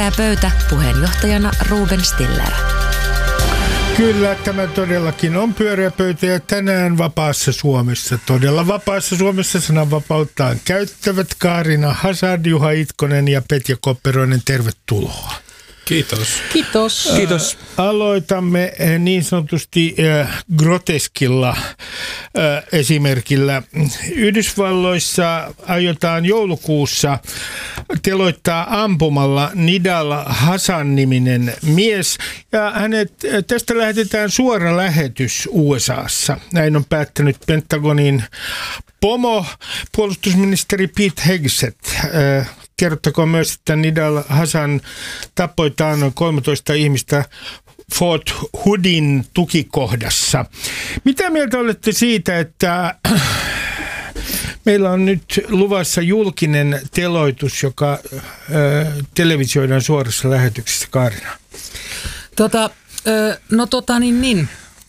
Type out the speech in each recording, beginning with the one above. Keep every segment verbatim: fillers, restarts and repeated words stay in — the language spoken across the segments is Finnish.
Pyöreä pöytä, puheenjohtajana Ruben Stiller. Kyllä, tämä todellakin on pyöreä pöytä ja tänään vapaassa Suomessa. Todella vapaassa Suomessa sananvapauttaan käyttävät Kaarina Hazard, Juha Itkonen ja Petja Kopperoinen. Tervetuloa. Kiitos. Kiitos. Kiitos. Aloitamme niin sanotusti groteskilla esimerkillä. Yhdysvalloissa aiotaan joulukuussa teloittaa ampumalla Nidal Hasan-niminen mies. Ja hänet, tästä lähetetään suora lähetys U S A:ssa. Näin on päättänyt Pentagonin pomo, puolustusministeri Pete Hegseth. Kerrottakoon myös, että Nidal Hasan tappoi taannoin kolmetoista ihmistä Fort Hoodin tukikohdassa. Mitä mieltä olette siitä, että meillä on nyt luvassa julkinen teloitus, joka äh, televisioidaan suorassa lähetyksessä, Kaarina? Tota, äh, no tota niin, niin.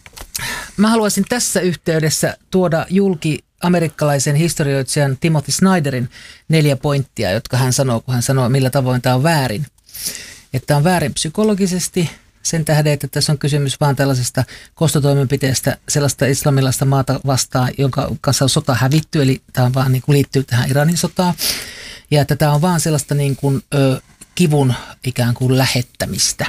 Mä haluaisin tässä yhteydessä tuoda julki amerikkalaisen historioitsijan Timothy Snyderin neljä pointtia, jotka hän sanoo, kun hän sanoo, millä tavoin tämä on väärin. Että on väärin psykologisesti sen tähden, että tässä on kysymys vaan tällaisesta kostotoimenpiteestä sellaista islamilaista maata vastaan, jonka kanssa on sota hävitty, eli tämä on vaan niin kuin liittyy tähän Iranin sotaan. Ja että tämä on vaan sellaista niin kuin, ö, kivun ikään kuin lähettämistä.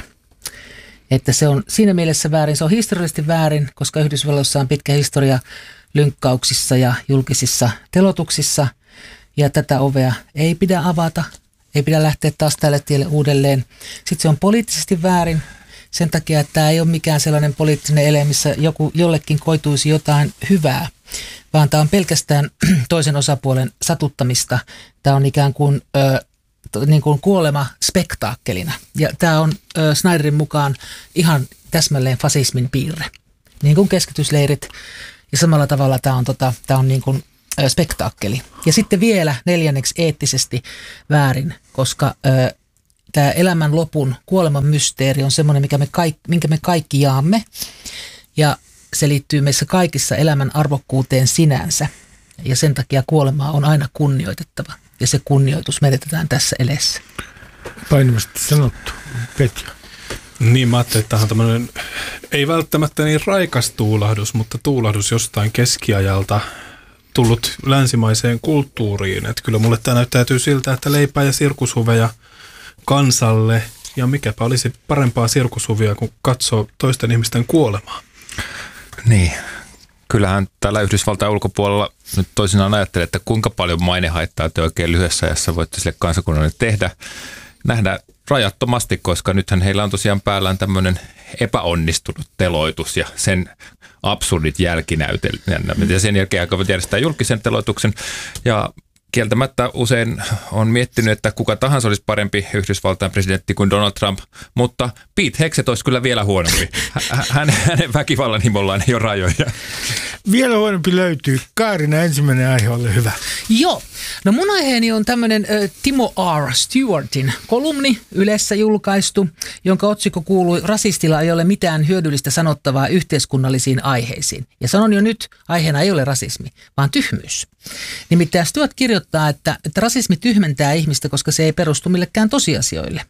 Että se on siinä mielessä väärin. Se on historiallisesti väärin, koska Yhdysvalloissa on pitkä historia lynkkauksissa ja julkisissa telotuksissa, ja tätä ovea ei pidä avata, ei pidä lähteä taas tälle tielle uudelleen. Sitten se on poliittisesti väärin sen takia, että tämä ei ole mikään sellainen poliittinen ele, missä joku, jollekin koituisi jotain hyvää, vaan tämä on pelkästään toisen osapuolen satuttamista. Tämä on ikään kuin, ö, niin kuin kuolema spektaakkelina, ja tämä on ö, Snyderin mukaan ihan täsmälleen fasismin piirre, niin kuin keskitysleirit. Ja samalla tavalla tämä on, tota, tämä on niin kuin ö, spektaakkeli. Ja sitten vielä neljänneksi eettisesti väärin, koska ö, tämä elämän lopun kuoleman mysteeri on semmoinen, mikä me kaikki, minkä me kaikki jaamme. Ja se liittyy meissä kaikissa elämän arvokkuuteen sinänsä. Ja sen takia kuolemaa on aina kunnioitettava. Ja se kunnioitus menetetään tässä elessä. Painavasti sanottu. Petja. Niin, mä ajattelin, että tämä on tämmöinen, ei välttämättä niin raikas tuulahdus, mutta tuulahdus jostain keskiajalta tullut länsimaiseen kulttuuriin. Että kyllä mulle tämä näyttäytyy siltä, että leipää ja sirkushuveja kansalle, ja mikäpä olisi parempaa sirkushuvia kuin katsoo toisten ihmisten kuolemaa. Niin, kyllähän täällä Yhdysvaltain ulkopuolella nyt toisinaan ajattelee, että kuinka paljon mainehaittaa te oikein lyhyessä ajassa voitte sille kansakunnalle tehdä. Nähdä rajattomasti, koska nythän heillä on tosiaan päällään tämmöinen epäonnistunut teloitus ja sen absurdit jälkinäytelmät. Ja sen jälkeen aikovat järjestää julkisen teloituksen. Ja kieltämättä usein on miettinyt, että kuka tahansa olisi parempi Yhdysvaltain presidentti kuin Donald Trump, mutta Pete Hegseth olisi kyllä vielä huonompi. Hän, hänen väkivallan himollaan ei ole rajoja. Vielä huonompi löytyy. Kaarina, ensimmäinen aihe, ole hyvä. Joo. No mun aiheeni on tämmöinen äh, Timo R. Stewartin kolumni Ylessä julkaistu, jonka otsikko kuului "Rasistilla ei ole mitään hyödyllistä sanottavaa yhteiskunnallisiin aiheisiin". Ja sanon jo nyt, aiheena ei ole rasismi, vaan tyhmyys. Nimittäin Stewart kirjoittaa, että, että rasismi tyhmentää ihmistä, koska se ei perustu millekään tosiasioille.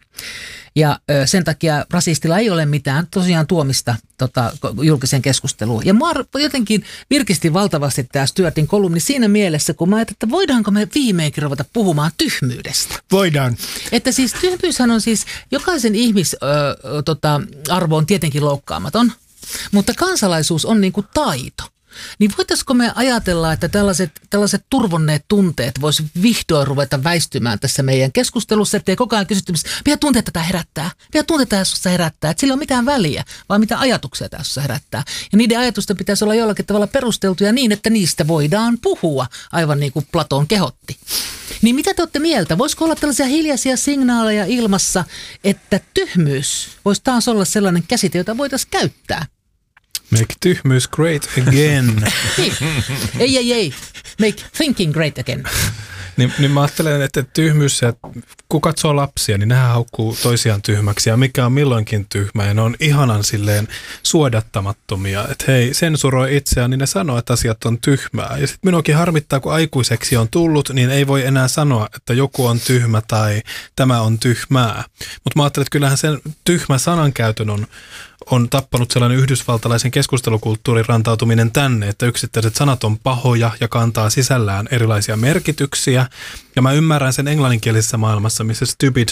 Ja ö, sen takia rasistilla ei ole mitään tosiaan tuomista tota, julkiseen keskusteluun. Ja mua jotenkin virkisti valtavasti tämä Stewartin kolumni siinä mielessä, kun mä ajattelin, että voidaanko me viimeinkin ruveta puhumaan tyhmyydestä. Voidaan. Että siis tyhmyyshän on siis, jokaisen ihmisarvo tota, on tietenkin loukkaamaton, mutta kansalaisuus on niin kuin taito. Niin voitaisiko me ajatella, että tällaiset, tällaiset turvonneet tunteet vois vihdoin ruveta väistymään tässä meidän keskustelussa, ettei koko ajan kysytty, mitä tunteita tätä herättää, mitä tunteita tässä herättää, että sillä ei ole mitään väliä, vaan mitä ajatuksia tässä herättää. Ja niiden ajatusten pitäisi olla jollakin tavalla perusteltuja niin, että niistä voidaan puhua, aivan niin kuin Platon kehotti. Niin mitä te olette mieltä? Voisiko olla tällaisia hiljaisia signaaleja ilmassa, että tyhmyys voisi taas olla sellainen käsite, jota voitaisiin käyttää? Make tyhmyys great again. Ei, ei, ei. Make thinking great again. Niin, niin mä ajattelen, että tyhmyys, ja kun katsoo lapsia, niin nehän haukkuu toisiaan tyhmäksi ja mikä on milloinkin tyhmä. Ja ne on ihanan silleen suodattamattomia, että hei, sensuroi itseään, niin ne sanoo, että asiat on tyhmää. Ja sitten minuakin harmittaa, kun aikuiseksi on tullut, niin ei voi enää sanoa, että joku on tyhmä tai tämä on tyhmää. Mutta mä ajattelen, että kyllähän sen tyhmä sanankäytön on on tappanut sellainen yhdysvaltalaisen keskustelukulttuurin rantautuminen tänne, että yksittäiset sanat on pahoja ja kantaa sisällään erilaisia merkityksiä. Ja mä ymmärrän sen englanninkielisessä maailmassa, missä stupid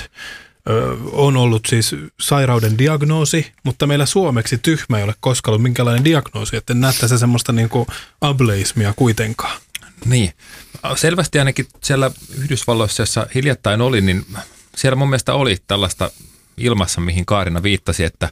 ö, on ollut siis sairauden diagnoosi, mutta meillä suomeksi tyhmä ei ole koskaan ollut minkälainen diagnoosi, että en näe tässä semmoista niin kuin ableismia kuitenkaan. Niin, selvästi ainakin siellä Yhdysvalloissa, jossa hiljattain oli, niin siellä mun mielestä oli tällaista ilmassa, mihin Kaarina viittasi, että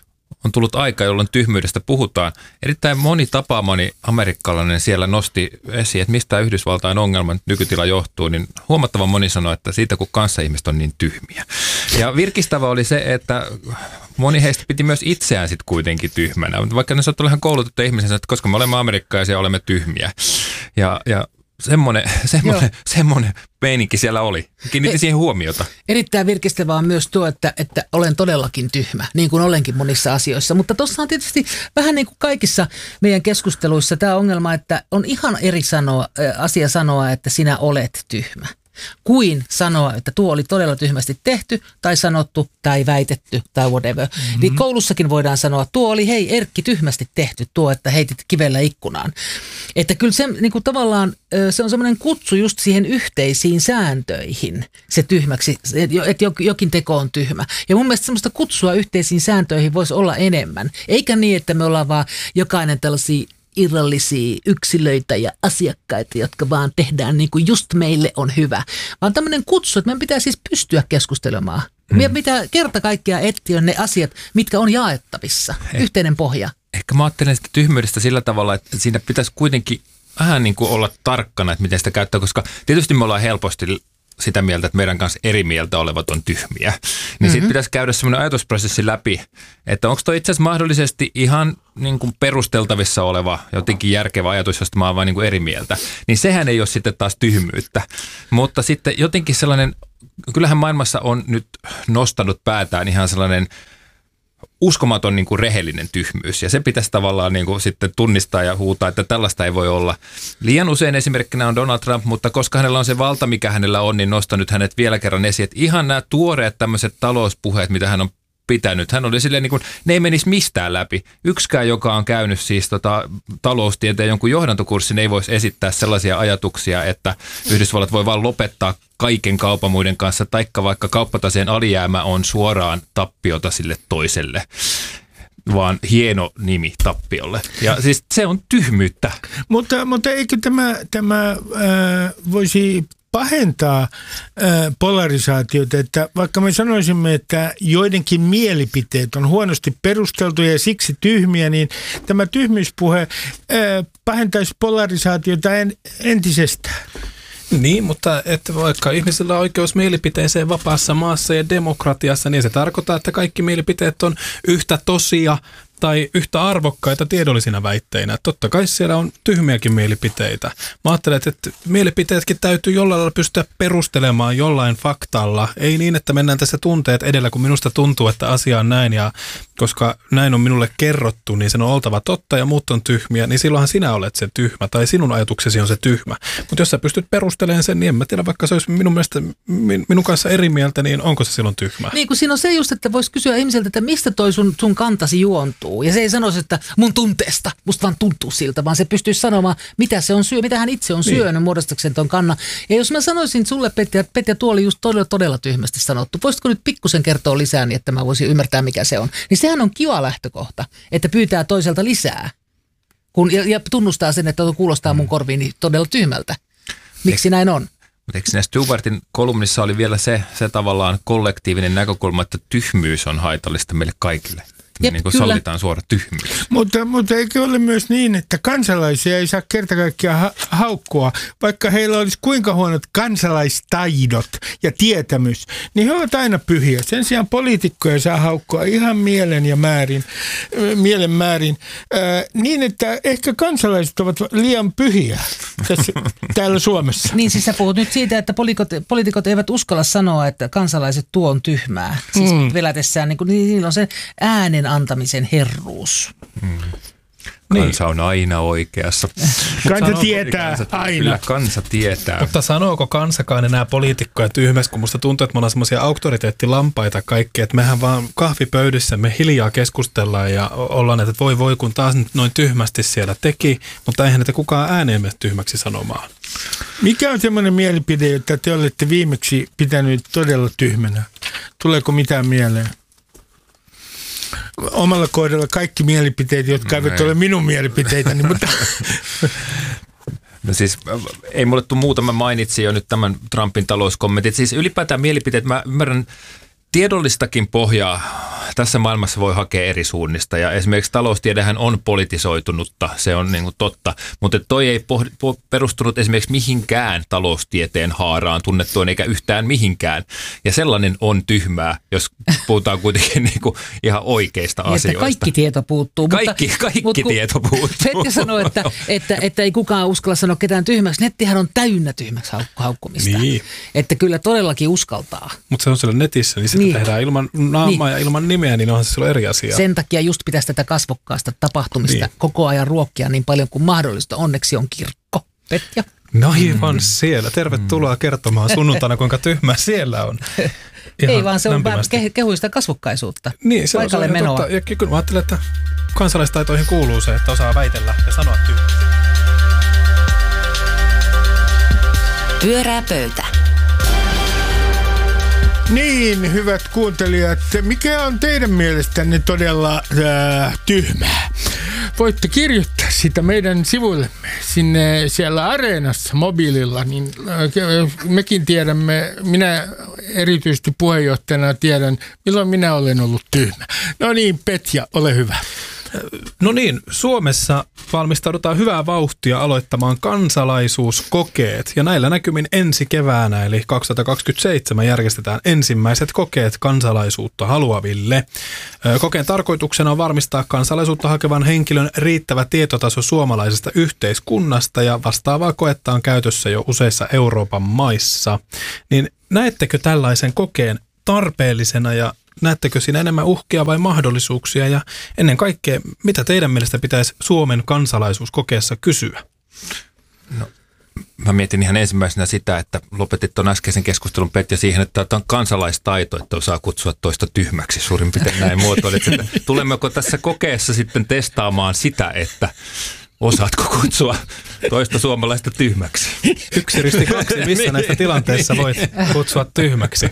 on tullut aika, jolloin tyhmyydestä puhutaan. Erittäin moni tapaamani amerikkalainen siellä nosti esiin, että mistä Yhdysvaltain ongelman nykytila johtuu, niin huomattavan moni sanoi, että siitä kun kanssaihmiset on niin tyhmiä. Ja virkistävä oli se, että moni heistä piti myös itseään sitten kuitenkin tyhmänä. Vaikka ne saattoi olla ihan koulutettu ihmisiä, että koska me olemme amerikkalaisia, olemme tyhmiä. Ja, ja semmoinen, semmoinen, semmoinen meininki siellä oli. Kiinnitin siihen huomiota. Erittäin virkistävää on myös tuo, että, että olen todellakin tyhmä, niin kuin olenkin monissa asioissa. Mutta tuossa on tietysti vähän niin kuin kaikissa meidän keskusteluissa tämä ongelma, että on ihan eri sanoa, asia sanoa, että sinä olet tyhmä, kuin sanoa, että tuo oli todella tyhmästi tehty tai sanottu tai väitetty tai whatever. Mm-hmm. Niin koulussakin voidaan sanoa, tuo oli hei Erkki tyhmästi tehty, tuo, että heitit kivellä ikkunaan. Että kyllä se niin kuin tavallaan se on semmoinen kutsu just siihen yhteisiin sääntöihin, se tyhmäksi, että jokin teko on tyhmä. Ja mun mielestä semmoista kutsua yhteisiin sääntöihin voisi olla enemmän. Eikä niin, että me ollaan vaan jokainen tällaisia irrallisia yksilöitä ja asiakkaita, jotka vaan tehdään niin kuin just meille on hyvä. Vaan tämmöinen kutsu, että meidän pitää siis pystyä keskustelemaan. Mm. Meidän pitää kerta kaikkiaan etsiä ne asiat, mitkä on jaettavissa. Eh, Yhteinen pohja. Ehkä mä ajattelen sitä tyhmyydestä sillä tavalla, että siinä pitäisi kuitenkin vähän niin kuin olla tarkkana, että miten sitä käyttää, koska tietysti me ollaan helposti sitä mieltä, että meidän kanssa eri mieltä olevat on tyhmiä. Niin mm-hmm. sitten pitäisi käydä semmoinen ajatusprosessi läpi, että onko toi itse asiassa mahdollisesti ihan niin kuin perusteltavissa oleva jotenkin järkevä ajatus, josta mä oon vain niin kuin eri mieltä. Niin sehän ei ole sitten taas tyhmyyttä. Mutta sitten jotenkin sellainen, kyllähän maailmassa on nyt nostanut päätään ihan sellainen uskomaton niin kuin rehellinen tyhmyys, ja se pitäisi tavallaan niin kuin sitten tunnistaa ja huutaa, että tällaista ei voi olla. Liian usein esimerkkinä on Donald Trump, mutta koska hänellä on se valta, mikä hänellä on, niin nostan nyt hänet vielä kerran esiin, että ihan nämä tuoreet tämmöiset talouspuheet, mitä hän on pitänyt. Hän oli silleen niin kuin, ne ei menisi mistään läpi. Yksikään, joka on käynyt siis tota, taloustieteen jonkun johdantokurssin, ei voisi esittää sellaisia ajatuksia, että Yhdysvallat voi vaan lopettaa kaiken kaupan muiden kanssa, taikka vaikka kauppataseen alijäämä on suoraan tappiota sille toiselle, vaan hieno nimi tappiolle. Ja siis se on tyhmyyttä. Mutta, mutta eikö tämä, tämä äh, voisi pahentaa äh, polarisaatiota, että vaikka me sanoisimme, että joidenkin mielipiteet on huonosti perusteltuja ja siksi tyhmiä, niin tämä tyhmyyspuhe äh, pahentaisi polarisaatiota en, entisestään. Niin, mutta että vaikka ihmisillä on oikeus mielipiteeseen vapaassa maassa ja demokratiassa, niin se tarkoittaa, että kaikki mielipiteet on yhtä tosia tai yhtä arvokkaita tiedollisina väitteinä. Totta kai siellä on tyhmiäkin mielipiteitä. Mä ajattelen, että mielipiteetkin täytyy jollain lailla pystyä perustelemaan jollain faktalla. Ei niin, että mennään tässä tunteet edellä, kun minusta tuntuu, että asia on näin. Ja koska näin on minulle kerrottu, niin sen on oltava totta ja muut on tyhmiä, niin silloinhan sinä olet se tyhmä tai sinun ajatuksesi on se tyhmä. Mutta jos sä pystyt perustelemaan sen, niin en mä tiedä, vaikka se olisi minun mielestä minun kanssa eri mieltä, niin onko se silloin tyhmä? Niin, kun siinä on se just, että voisi kysyä ihmiseltä, että mistä toi sun, sun kantasi juontuu. Ja se ei sanoisi, että mun tunteesta, musta vaan tuntuu siltä, vaan se pystyisi sanomaan, mitä se on syö, mitä hän itse on niin syönyt muodostakseen ton kannan. Ja jos mä sanoisin sulle, Petja, että Petja, tuo oli just todella, todella tyhmästi sanottu. Voisitko nyt pikkusen kertoa lisää, niin että mä voisin ymmärtää, mikä se on. Niin sehän on kiva lähtökohta, että pyytää toiselta lisää. Kun, ja, ja tunnustaa sen, että kuulostaa mun korviin niin todella tyhmältä. Miksi näin on? Mutta eikö siinä Stewartin kolumnissa oli vielä se, se tavallaan kollektiivinen näkökulma, että tyhmyys on haitallista meille kaikille? Jep, niin kuin sallitaan suora tyhmyys. Mutta, mutta eikö ole myös niin, että kansalaisia ei saa kerta kaikkiaan ha- haukkua, vaikka heillä olisi kuinka huonot kansalaistaidot ja tietämys, niin he ovat aina pyhiä. Sen sijaan poliitikkoja saa haukkua ihan mielen ja määrin, mielen määrin, äh, niin että ehkä kansalaiset ovat liian pyhiä tässä, täällä Suomessa. Niin siis sä puhut nyt siitä, että poliitikot, poliitikot eivät uskalla sanoa, että kansalaiset tuo on tyhmää. Siis mm. velätessään, niin, kuin, niin niillä on se äänen antamisen herruus. Mm. Kansa niin. on aina oikeassa. Kansa sanooko, tietää kansa, aina. Kyllä kansa tietää. Mutta sanooko kansakaan enää poliitikkoja tyhmäksi, kun musta tuntuu, että me ollaan semmoisia auktoriteettilampaita kaikki, että mehän vaan kahvipöydissä me hiljaa keskustellaan ja ollaan, että voi voi kun taas nyt noin tyhmästi siellä teki, mutta eihän näitä kukaan ääneen mene tyhmäksi sanomaan. Mikä on semmoinen mielipide, että te olette viimeksi pitänyt todella tyhmänä? Tuleeko mitään mieleen? Omalla kohdalla kaikki mielipiteet, jotka no eivät ei. ole minun mielipiteitäni, mutta... No siis ei mulle tule muuta, mä mainitsin jo nyt tämän Trumpin talouskommentit. Siis ylipäätään mielipiteet, mä ymmärrän tiedollista,kin pohjaa tässä maailmassa voi hakea eri suunnista ja esimerkiksi taloustiedehän on politisoitunutta, se on niin kuin totta, mutta toi ei pohd- po- perustunut esimerkiksi mihinkään taloustieteen haaraan tunnettuun eikä yhtään mihinkään ja sellainen on tyhmää, jos puhutaan kuitenkin niin kuin ihan oikeista niin, asioista. Kaikki tieto puuttuu. Kaikki, mutta, kaikki mutta tieto puuttuu. Petti sanoi, että, että, että ei kukaan uskalla sanoa ketään tyhmäksi. Nettihän on täynnä tyhmäksi hauk- haukkumista. Niin. Että kyllä todellakin uskaltaa. Mutta se on siellä netissä, niin sitä niin. tehdään ilman naamaa niin. ja ilman nimeä, niin onhan se silloin eri asia. Sen takia just pitäisi tätä kasvokkaasta tapahtumista niin. koko ajan ruokkia niin paljon kuin mahdollista. Onneksi on kirkko. Petja. No aivan mm. siellä. Tervetuloa mm. kertomaan sunnuntaina, kuinka tyhmää siellä on. Ihan ei vaan se lämpimästi. on ke- kehuista kasvokkaisuutta. Niin, se paikalle on menoa. Totta. Ja kyllä mä ajattelen, että kansalaistaitoihin kuuluu se, että osaa väitellä ja sanoa tyhmästi. Pyörää pöytä. Niin, hyvät kuuntelijat, mikä on teidän mielestänne todella äh, tyhmää? Voitte kirjoittaa sitä meidän sivuillemme sinne siellä Areenassa mobiililla, niin äh, mekin tiedämme, minä erityisesti puheenjohtajana tiedän, milloin minä olen ollut tyhmä. No niin, Petja, ole hyvä. No niin, Suomessa valmistaudutaan hyvää vauhtia aloittamaan kansalaisuuskokeet ja näillä näkymin ensi keväänä eli kaksituhattakaksikymmentäseitsemän järjestetään ensimmäiset kokeet kansalaisuutta haluaville. Kokeen tarkoituksena on varmistaa kansalaisuutta hakevan henkilön riittävä tietotaso suomalaisesta yhteiskunnasta ja vastaavaa koetta on käytössä jo useissa Euroopan maissa. Niin näettekö tällaisen kokeen tarpeellisena ja näettekö siinä enemmän uhkia vai mahdollisuuksia ja ennen kaikkea, mitä teidän mielestä pitäisi Suomen kansalaisuuskokeessa kysyä? No, mä mietin ihan ensimmäisenä sitä, että lopetit tuon äskeisen keskustelun, Petja, siihen, että tämä on kansalaistaito, että osaa kutsua toista tyhmäksi. Suurin piirtein näin muotoilit, että tulemmeko tässä kokeessa sitten testaamaan sitä, että osaatko kutsua toista suomalaista tyhmäksi? Yksi risti kaksi, missä näistä tilanteissa voit kutsua tyhmäksi?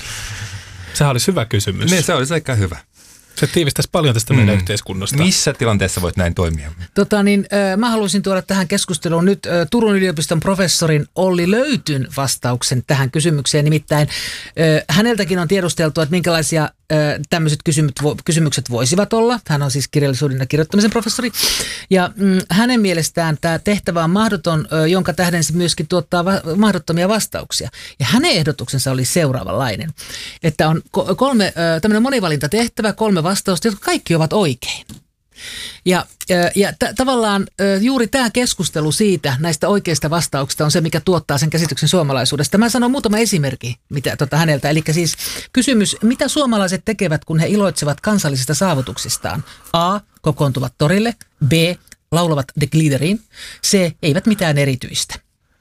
Sehän olisi hyvä kysymys. Niin, se olisi aika hyvä. Se tiivistäisi paljon tästä meidän mm. yhteiskunnasta. Missä tilanteessa voit näin toimia? Tota niin, äh, mä haluaisin tuoda tähän keskusteluun nyt äh, Turun yliopiston professorin Olli Löytyn vastauksen tähän kysymykseen. Nimittäin äh, häneltäkin on tiedusteltu, että minkälaisia äh, tämmöiset kysymykset, vo, kysymykset voisivat olla. Hän on siis kirjallisuuden ja kirjoittamisen professori. Ja mm, hänen mielestään tämä tehtävä on mahdoton, äh, jonka tähden se myöskin tuottaa va- mahdottomia vastauksia. Ja hänen ehdotuksensa oli seuraavanlainen, että on ko- kolme, äh, tämmöinen monivalintatehtävä, kolme vastausta, jotka kaikki ovat oikein. Ja, ja t- tavallaan juuri tämä keskustelu siitä, näistä oikeista vastauksista on se, mikä tuottaa sen käsityksen suomalaisuudesta. Mä sanon muutama esimerkki mitä, tota, häneltä. Eli siis kysymys, mitä suomalaiset tekevät, kun he iloitsevat kansallisista saavutuksistaan? A. Kokoontuvat torille. B. Laulavat The Glittering. C. Eivät mitään erityistä.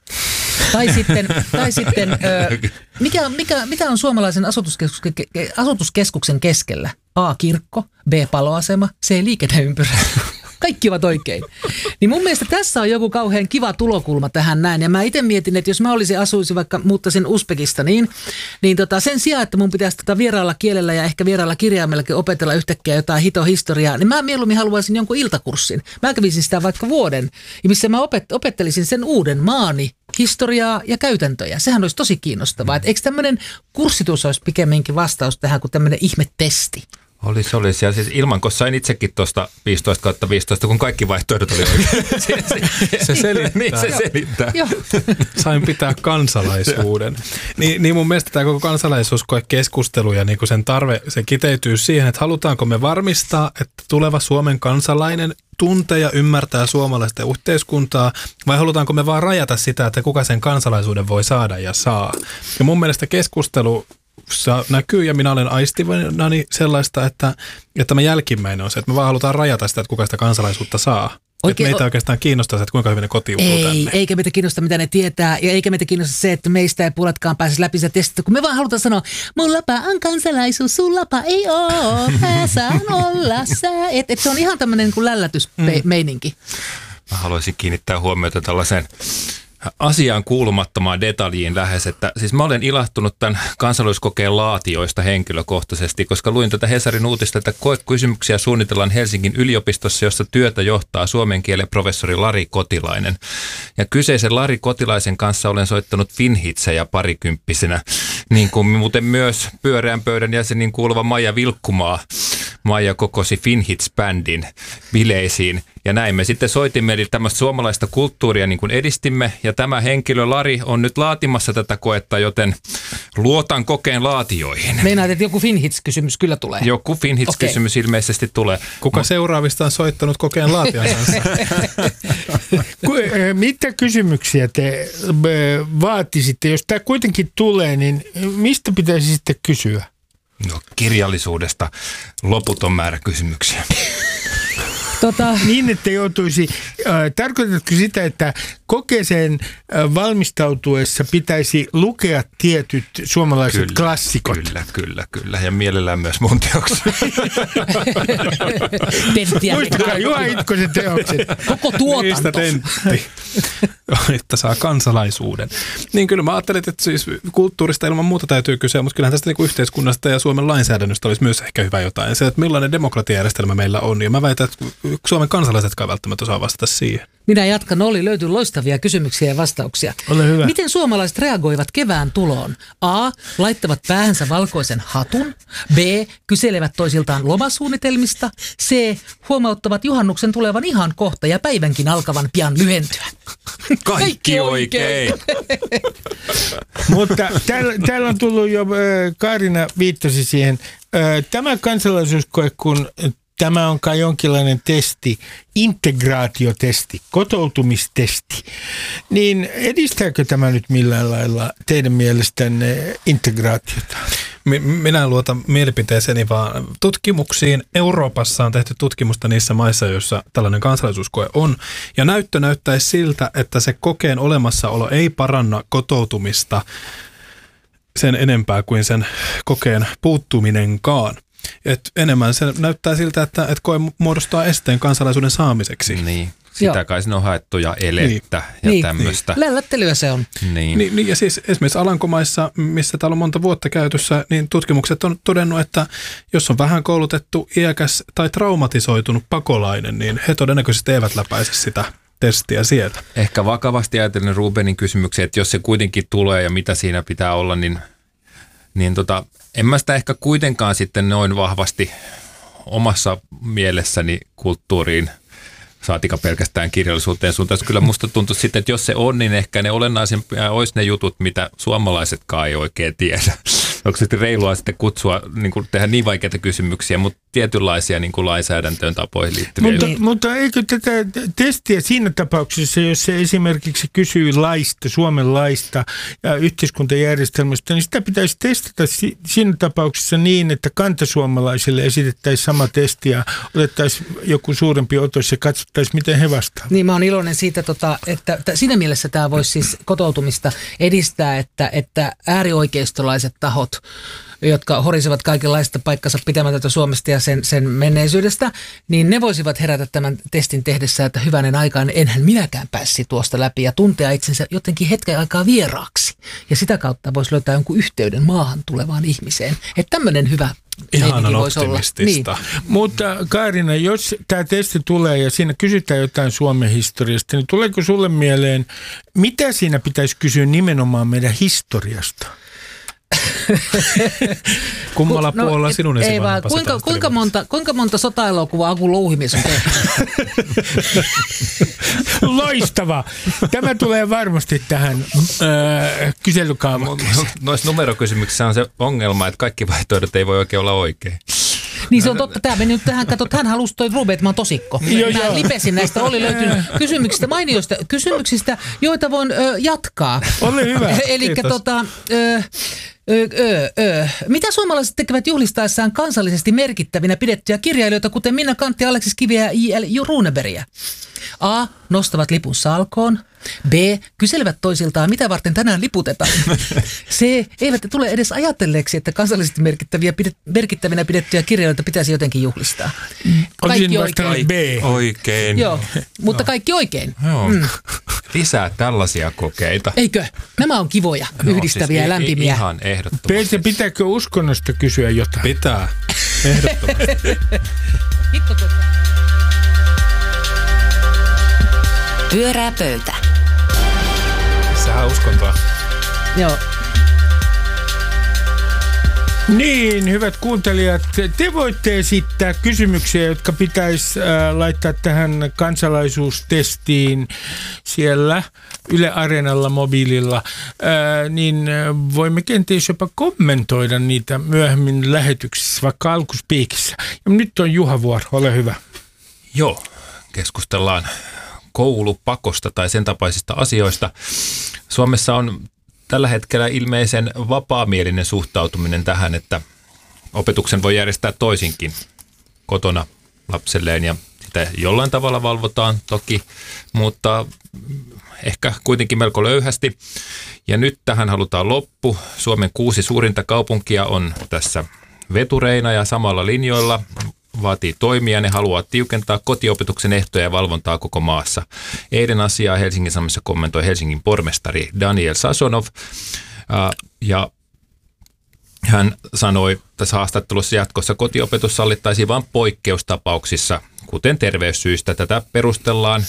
Tai sitten, tai sitten ö, mikä, mikä, mitä on suomalaisen asutuskeskuksen, asutuskeskuksen keskellä? A. Kirkko, B. Paloasema, C. Liikenneympyrä. Kaikki ovat oikein. Niin mun mielestä tässä on joku kauhean kiva tulokulma tähän näin. Ja mä itse mietin, että jos mä olisin asuisin vaikka muuttaisin Uzbekistaniin, niin tota sen sijaan, että mun pitäisi tota vieraalla kielellä ja ehkä vieraalla kirjaimellakin opetella yhtäkkiä jotain hitohistoriaa, niin mä mieluummin haluaisin jonkun iltakurssin. Mä kävisin sitä vaikka vuoden, missä mä opet- opettelisin sen uuden maani historiaa ja käytäntöjä. Sehän olisi tosi kiinnostavaa. Et eikö tämmöinen kurssitus olisi pikemminkin vastaus tähän kuin tämmöinen ihmetesti? Olisi, olisi. Ja siis Ilmankos sain itsekin tuosta viisitoista kautta viisitoista, kun kaikki vaihtoehdot oli oikein. Se, se, se selittää. Niin, se selittää. Sain pitää kansalaisuuden. Niin, niin mun mielestä tämä koko kansalaisuuskeskustelu ja niin kuin sen tarve, se kiteytyy siihen, että halutaanko me varmistaa, että tuleva Suomen kansalainen tuntee ja ymmärtää suomalaista yhteiskuntaa, vai halutaanko me vaan rajata sitä, että kuka sen kansalaisuuden voi saada ja saa. Ja mun mielestä keskustelu näkyy ja minä olen aistivani sellaista, että, että tämä jälkimmäinen on se, että me vaan halutaan rajata sitä, että kuka sitä kansalaisuutta saa. Oikein, että meitä oikeastaan kiinnostaa se, että kuinka hyvin ne kotiutuu ei, tänne. Eikä meitä kiinnosta, mitä ne tietää, ja eikä meitä kiinnosta se, että meistä ei puoletkaan pääsisi läpi sitä testistä, kun me vaan halutaan sanoa, mullapa on kansalaisuus, sullapa ei oo, mä saan olla sä. Että et se on ihan tämmöinen niin lällätysmeininki. Mm. Mä haluaisin kiinnittää huomiota tällaiseen asiaan kuulumattomaan detaljiin lähes, että siis mä olen ilahtunut tämän kansalaisuuskokeen laatioista henkilökohtaisesti, koska luin tätä Hesarin uutista, että koekysymyksiä suunnitellaan Helsingin yliopistossa, jossa työtä johtaa suomen kielen professori Lari Kotilainen. Ja kyseisen Lari Kotilaisen kanssa olen soittanut finhitsejä parikymppisenä, niin kuin muuten myös pyöreän pöydän jäsenin kuuluva Maija Vilkkumaa. Maija kokosi Finhits-bändin bileisiin ja näin me sitten soitimme, eli tämmöistä suomalaista kulttuuria niin kuin edistimme ja tämä henkilö Lari on nyt laatimassa tätä koetta, joten luotan kokeen laatioihin. Meinaat, että joku Finhits-kysymys kyllä tulee. Joku Finhits-kysymys okay. ilmeisesti tulee. Kuka Mut... seuraavista on soittanut kokeen laatijan kanssa? Mitä kysymyksiä te vaatisitte? Jos tämä kuitenkin tulee, niin mistä pitäisi sitten kysyä? No, kirjallisuudesta loputon määrä kysymyksiä. Tota... Niin, että joutuisi, äh, tarkoitatko sitä, että kokeeseen äh, valmistautuessa pitäisi lukea tietyt suomalaiset kyllä, klassikot? Kyllä, kyllä, kyllä. Ja mielellään myös mun teoksia. Muistakaa Juha Itkosen teokset. Koko tuotanto. Niistä tentti, että saa kansalaisuuden. Niin kyllä mä ajattelin, että siis kulttuurista ilman muuta täytyy kysyä, mutta kyllähän tästä niin kuin yhteiskunnasta ja Suomen lainsäädännöstä olisi myös ehkä hyvä jotain. Se, että millainen demokratiajärjestelmä meillä on. Ja mä väitän, että Suomen kansalaisetkaan välttämättä osaa vastata siihen. Minä jatkan. Oli löytyy loistavia kysymyksiä ja vastauksia. Ole hyvä. Miten suomalaiset reagoivat kevään tuloon? A. Laittavat päähänsä valkoisen hatun. B. Kyselevät toisiltaan lomasuunnitelmista. C. Huomauttavat juhannuksen tulevan ihan kohta ja päivänkin alkavan pian lyhentyä. Kaikki oikein. Mutta täällä, täällä on tullut jo, Kaarina viittasi siihen, tämä kansalaisuuskoe, kun tämä on kai jonkinlainen testi, integraatiotesti, kotoutumistesti. Niin edistääkö tämä nyt millään lailla teidän mielestänne integraatiota? Minä luotan mielipiteeseeni vaan tutkimuksiin. Euroopassa on tehty tutkimusta niissä maissa, joissa tällainen kansalaisuuskoe on. Ja näyttö näyttäisi siltä, että se kokeen olemassaolo ei paranna kotoutumista sen enempää kuin sen kokeen puuttuminenkaan. Et enemmän se näyttää siltä, että, että koe muodostaa esteen kansalaisuuden saamiseksi. Niin, sitä kai siinä on haettu ja elettä niin. ja niin. tämmöistä. Niin. Lällättelyä se on. Niin. Niin, niin. Ja siis esimerkiksi Alankomaissa, missä täällä on monta vuotta käytössä, niin tutkimukset on todennut, että jos on vähän koulutettu, iäkäs tai traumatisoitunut pakolainen, niin he todennäköisesti eivät läpäise sitä testiä sieltä. Ehkä vakavasti ajatellen Rubenin kysymyksiä, että jos se kuitenkin tulee ja mitä siinä pitää olla, niin, niin tota, en mä sitä ehkä kuitenkaan sitten noin vahvasti omassa mielessäni kulttuuriin, saatika pelkästään kirjallisuuteen suuntaan. Kyllä musta tuntuu sitten, että jos se on, niin ehkä ne olennaisempia olisi ne jutut, mitä suomalaisetkaan ei oikein tiedä. Onko sitten reilua sitten kutsua, niin kuin tehdä niin vaikeita kysymyksiä, mutta tietynlaisia niin kuin lainsäädäntöön tapoihin liittyviä. Mutta, mutta eikö tätä testiä siinä tapauksessa, jos se esimerkiksi kysyy laista, Suomen laista ja yhteiskuntajärjestelmästä, niin sitä pitäisi testata siinä tapauksessa niin, että kantasuomalaisille esitettäisiin sama testi ja otettaisiin joku suurempi otos ja katsottaisiin, miten he vastaavat. Niin, mä oon iloinen siitä, tota, että siinä mielessä tämä voisi siis kotoutumista edistää, että, että äärioikeistolaiset tahot, jotka horisevat kaikenlaista paikkansa pitämätöntä Suomesta ja sen, sen menneisyydestä, niin ne voisivat herätä tämän testin tehdessä, että hyvänen aikaan enhän minäkään päässi tuosta läpi ja tuntea itsensä jotenkin hetken aikaa vieraaksi. Ja sitä kautta voisi löytää jonkun yhteyden maahan tulevaan ihmiseen. Että tämmöinen hyvä ihanan optimistista. Niin. Mutta Kaarina, jos tämä testi tulee ja siinä kysytään jotain Suomen historiasta, niin tuleeko sulle mieleen, mitä siinä pitäisi kysyä nimenomaan meidän historiasta? Kummalla no, puolella sinun ei vaan, kuinka, kuinka, monta, kuinka monta sota-elokuvaa Aku Louhimies on tehnyt? Loistava. Tämä tulee varmasti tähän äh, kyselykaavakkeeseen. Noissa numerokysymyksissä on se ongelma, että kaikki vaihtoehdot ei voi oikein olla oikein. Niin se on totta. Tämä meni nyt tähän. Kato, hän halusi toi Ruben, että mä oon tosikko. Joo, mä joo. lipesin näistä. Oli löytynyt kysymyksistä, mainioista kysymyksistä, joita voin ö, jatkaa. Ole hyvä. Eli tota... Ö, Ö, ö, ö. Mitä suomalaiset tekevät juhlistaessaan kansallisesti merkittävinä pidettyjä kirjailijoita, kuten Minna Kantti, Aleksis Kiviä ja J L Runebergia? A. Nostavat lipun salkoon. B. Kyselevät toisiltaan, mitä varten tänään liputetaan. C. Eivät tule edes ajatelleeksi, että kansallisesti merkittäviä, merkittävinä pidettyjä kirjailijoita pitäisi jotenkin juhlistaa. Olisin vastannut B. Oikein. Joo, mutta kaikki oikein. Joo. Mm. Lisää tällaisia kokeita. Eikö? Nämä on kivoja, No, yhdistäviä ja siis lämpimiä. Ihan ehdottomasti. B. Pitääkö uskonnosta kysyä jotain? Pitää. Ehdottomasti. Hitto tuota. Pyörää pöytä. Sehän uskontoa. Joo. Niin, hyvät kuuntelijat, te voitte esittää kysymyksiä, jotka pitäisi äh, laittaa tähän kansalaisuustestiin siellä Yle Areenalla mobiililla, äh, niin voimme kenties jopa kommentoida niitä myöhemmin lähetyksissä, vaikka alkuspiikissä. Ja nyt on Juha vuoro, ole hyvä. Joo, keskustellaan koulupakosta tai sen tapaisista asioista. Suomessa on tällä hetkellä ilmeisen vapaamielinen suhtautuminen tähän, että opetuksen voi järjestää toisinkin kotona lapselleen ja sitä jollain tavalla valvotaan toki, mutta ehkä kuitenkin melko löyhästi. Ja nyt tähän halutaan loppu. Suomen kuusi suurinta kaupunkia on tässä vetureina ja samalla linjoilla. Vaatii toimia, ne haluaa tiukentaa kotiopetuksen ehtoja ja valvontaa koko maassa. Eilen asiaa Helsingin Sanomissa kommentoi Helsingin pormestari Daniel Sasonov, ja hän sanoi tässä haastattelussa jatkossa kotiopetus sallittaisiin vain poikkeustapauksissa, kuten terveyssyistä. Tätä perustellaan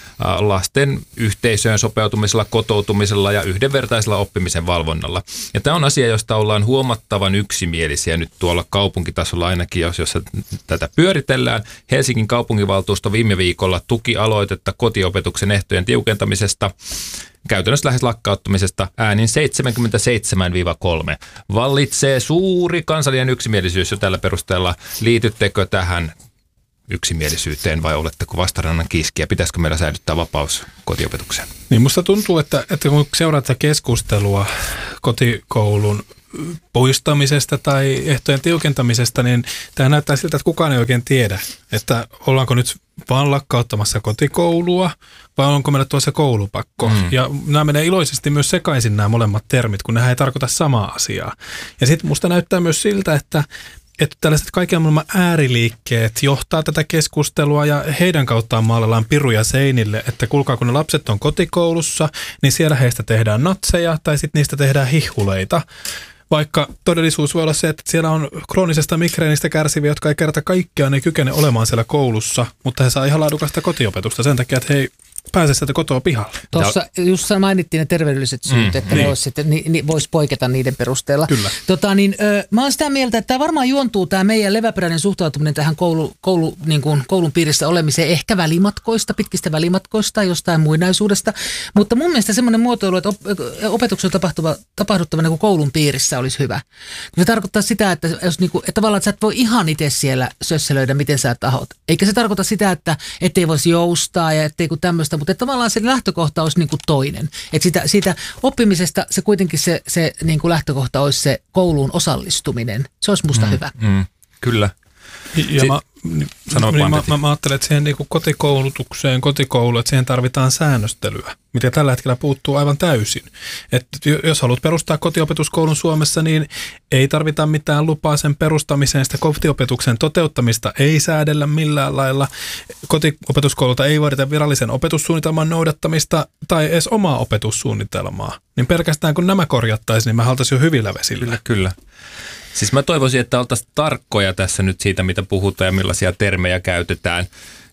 lasten yhteisöön sopeutumisella, kotoutumisella ja yhdenvertaisella oppimisen valvonnalla. Ja tämä on asia, josta ollaan huomattavan yksimielisiä nyt tuolla kaupunkitasolla ainakin, jos, jos tätä pyöritellään. Helsingin kaupunginvaltuusto viime viikolla tuki aloitetta kotiopetuksen ehtojen tiukentamisesta, käytännössä lähes lakkauttamisesta äänin seitsemänkymmentäseitsemän kolme. Vallitsee suuri kansallinen yksimielisyys jo tällä perusteella. Liityttekö tähän yksimielisyyteen vai oletteko vastarannan kiiskiä? Pitäisikö meillä säilyttää vapaus kotiopetukseen? Niin musta tuntuu, että, että kun seuraa tätä keskustelua kotikoulun poistamisesta tai ehtojen tiukentamisesta, niin tämä näyttää siltä, että kukaan ei oikein tiedä, että ollaanko nyt vaan lakkauttamassa kotikoulua vai onko meillä tuossa koulupakko. Mm. Ja nämä menee iloisesti myös sekaisin nämä molemmat termit, kun nehän ei tarkoita samaa asiaa. Ja sitten musta näyttää myös siltä, että että tällaiset kaiken maailman ääriliikkeet johtaa tätä keskustelua ja heidän kauttaan maalaillaan piruja seinille, että kuulkaa kun ne lapset on kotikoulussa, niin siellä heistä tehdään natseja tai sitten niistä tehdään hihuleita. Vaikka todellisuus voi olla se, että siellä on kroonisesta migreenistä kärsiviä, jotka ei kerta kaikkiaan ei kykene olemaan siellä koulussa, mutta he saa ihan laadukasta kotiopetusta sen takia, että he ei pääse sieltä kotoa pihalle. Tuossa just mainittiin ne terveydelliset syyt, mm, että niin. ne vois sitten, ni, ni, vois poiketa niiden perusteella. Kyllä. Tota, niin, ö, mä oon sitä mieltä, että tämä varmaan juontuu tämä meidän leväperäinen suhtautuminen tähän koulu, koulu, niin kuin koulun piirissä olemiseen, ehkä välimatkoista, pitkistä välimatkoista, jostain muinaisuudesta. Mutta mun mielestä semmoinen muotoilu, että op, opetuksen tapahtuva, tapahduttava niin kuin koulun piirissä olisi hyvä. Se tarkoittaa sitä, että, jos, niin kuin, että tavallaan että sä et voi ihan itse siellä sösselöidä, miten sä tahot. Eikä se tarkoita sitä, että ettei voisi joustaa ja ettei kun tämmöistä, mutta tavallaan se lähtökohta olisi niin kuin toinen. Että siitä, siitä oppimisesta se kuitenkin se, se niin kuin lähtökohta olisi se kouluun osallistuminen. Se olisi musta mm, hyvä. Mm, kyllä. Ja si- mä, niin, niin, mä, mä, mä ajattelen, että siihen niin kuin kotikoulutukseen, kotikouluun, että siihen tarvitaan säännöstelyä, mitä tällä hetkellä puuttuu aivan täysin. Että jos haluat perustaa kotiopetuskoulun Suomessa, niin ei tarvita mitään lupaa sen perustamiseen, sitä kotiopetuksen toteuttamista ei säädellä millään lailla. Kotiopetuskoululta ei vaadita virallisen opetussuunnitelman noudattamista tai edes omaa opetussuunnitelmaa. Niin pelkästään kun nämä korjattaisiin, niin me haltaisiin jo hyvillä vesillä. Kyllä, kyllä. Siis mä toivoisin, että oltaisiin tarkkoja tässä nyt siitä, mitä puhutaan ja millaisia termejä käytetään.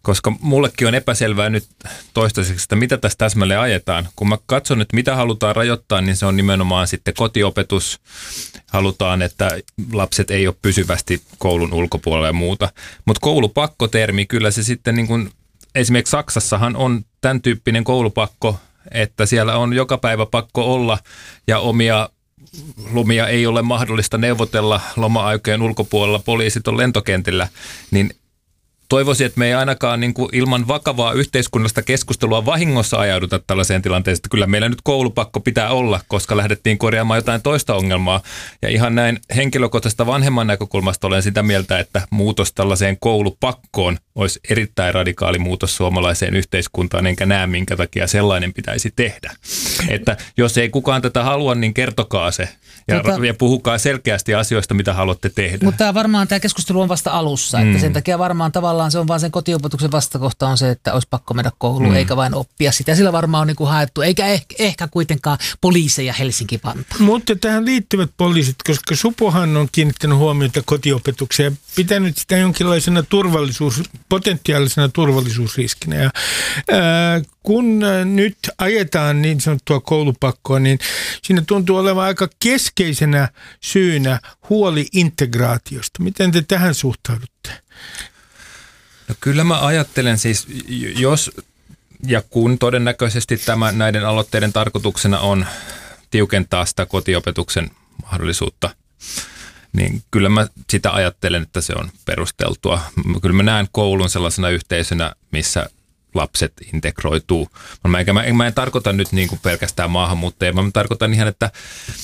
koska mullekin on epäselvää nyt toistaiseksi, että mitä tässä täsmälleen ajetaan. Kun mä katson nyt, mitä halutaan rajoittaa, niin se on nimenomaan sitten kotiopetus. Halutaan, että lapset ei ole pysyvästi koulun ulkopuolella ja muuta. Mutta koulupakkotermi, kyllä se sitten niin kuin, esimerkiksi Saksassahan on tämän tyyppinen koulupakko, että siellä on joka päivä pakko olla ja omia lomia ei ole mahdollista neuvotella loma-aikojen ulkopuolella, poliisit on lentokentillä, niin toivoisin, että me ei ainakaan niin kuin ilman vakavaa yhteiskunnallista keskustelua vahingossa ajauduta tällaiseen tilanteeseen, että kyllä meillä nyt koulupakko pitää olla, koska lähdettiin korjaamaan jotain toista ongelmaa. Ja ihan näin henkilökohtaisesta vanhemman näkökulmasta olen sitä mieltä, että muutos tällaiseen koulupakkoon olisi erittäin radikaali muutos suomalaiseen yhteiskuntaan, enkä näe minkä takia sellainen pitäisi tehdä. Että jos ei kukaan tätä halua, niin kertokaa se. Ja, tota, ja puhukaa selkeästi asioista, mitä haluatte tehdä. Mutta varmaan tämä keskustelu on vasta alussa, mm. että sen takia varmaan tavallaan se on vaan sen kotiopetuksen vastakohta on se, että olisi pakko mennä kouluun, mm. eikä vain oppia sitä. Sillä varmaan on niin kuin haettu, eikä ehkä, ehkä kuitenkaan poliiseja Helsinki-Vantaa. Mutta tähän liittyvät poliisit, koska Supohan on kiinnittänyt huomiota kotiopetukseen ja pitänyt sitä jonkinlaisena turvallisuus, potentiaalisena turvallisuusriskinä. Ja, ää, kun nyt ajetaan niin sanottua koulupakkoa, niin siinä tuntuu olevan aika keskeisenä syynä huoli integraatiosta. Miten te tähän suhtaudutte? No kyllä mä ajattelen siis, jos ja kun todennäköisesti tämä, näiden aloitteiden tarkoituksena on tiukentaa sitä kotiopetuksen mahdollisuutta, niin kyllä mä sitä ajattelen, että se on perusteltua. Kyllä mä näen koulun sellaisena yhteisönä, missä lapset integroituu. Mä en, mä en, mä en tarkoita nyt niin kuin pelkästään maahanmuuttajia, mä tarkoitan ihan, että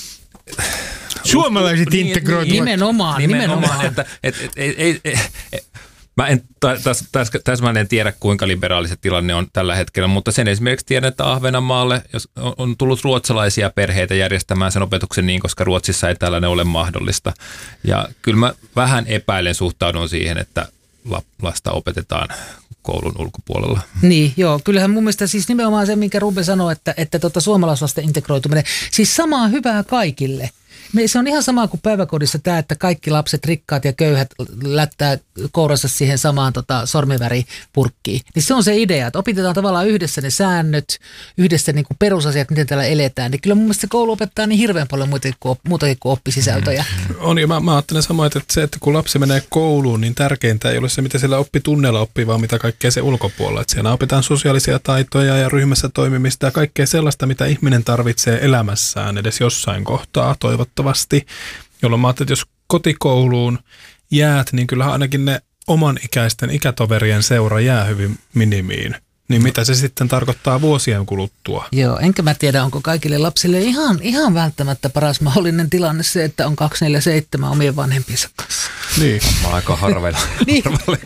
suomalaiset niin, integroituvat. Nimenomaan, nimenomaan. nimenomaan. Että, et, et, ei, ei, ei, mä en täs, täs, täsmälleen tiedä, kuinka liberaali se tilanne on tällä hetkellä, mutta sen esimerkiksi tiedän, että Ahvenanmaalle on tullut ruotsalaisia perheitä järjestämään sen opetuksen niin, koska Ruotsissa ei tällainen ole mahdollista. Ja kyllä mä vähän epäilen suhtaudun siihen, että lasta opetetaan koulun ulkopuolella. Niin, joo. Kyllähän mun mielestä siis nimenomaan se, minkä Ruben sanoi, että, että tota suomalaislasten integroituminen, siis samaa hyvää kaikille. Se on ihan sama kuin päiväkodissa tämä, että kaikki lapset, rikkaat ja köyhät lättää kouransa siihen samaan tota, sormiväripurkkiin. Niin se on se idea, että opitetaan tavallaan yhdessä ne säännöt, yhdessä niin kuin perusasiat, miten täällä eletään. Niin kyllä mun mielestä koulu opettaa niin hirveän paljon muutakin kuin, muutakin kuin oppisisältöjä. On, ja mä, mä ajattelen samaa, että se, että kun lapsi menee kouluun, niin tärkeintä ei ole se, mitä siellä oppitunneilla oppii, vaan mitä kaikkea se ulkopuolella. Että siellä opitaan sosiaalisia taitoja ja ryhmässä toimimista ja kaikkea sellaista, mitä ihminen tarvitsee elämässään edes jossain kohtaa toivottavasti. Jolloin mä ajattelin, että jos kotikouluun jäät, niin kyllähän ainakin ne oman ikäisten ikätoverien seura jää hyvin minimiin. Niin mitä se sitten tarkoittaa vuosien kuluttua? Joo, enkä mä tiedä, onko kaikille lapsille ihan, ihan välttämättä paras mahdollinen tilanne se, että on kaksi neljä seitsemän omien vanhempiensa kanssa. Niin. Mä aika harvella, niin. harvelle